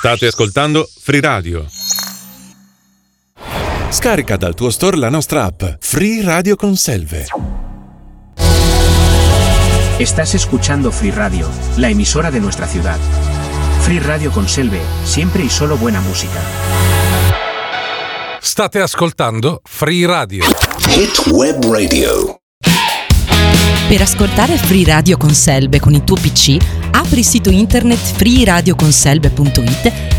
State ascoltando Free Radio. Scarica dal tuo store la nostra app Free Radio Conselve. Estás escuchando Free Radio, la emisora de nuestra ciudad. Free Radio Conselve, siempre y solo buena música. State ascoltando Free Radio. Hit Web Radio. Per ascoltare Free Radio Conselve con il tuo PC, apri il sito internet freeradioconselve.it